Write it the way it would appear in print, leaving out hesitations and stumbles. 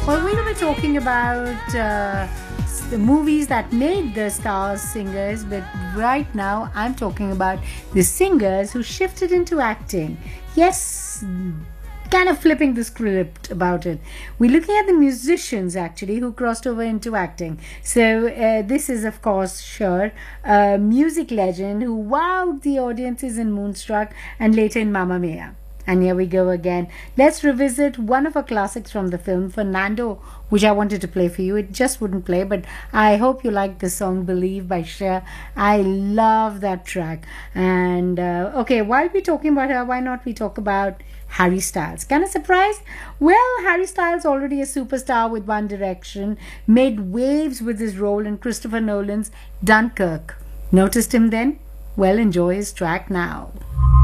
Well, we were talking about the movies that made the stars singers, but right now I'm talking about the singers who shifted into acting. Yes, kind of flipping the script about it. We're looking at the musicians actually who crossed over into acting. So this is, of course, Cher, a music legend who wowed the audiences in Moonstruck and later in Mamma Mia. And here we go again. Let's revisit one of our classics from the film, Fernando, which I wanted to play for you. It just wouldn't play, but I hope you like the song Believe by Cher. I love that track. And okay, while we're talking about her, why not we talk about Harry Styles? Kind of surprised? Well, Harry Styles, already a superstar with One Direction, made waves with his role in Christopher Nolan's Dunkirk. Noticed him then? Well, enjoy his track now.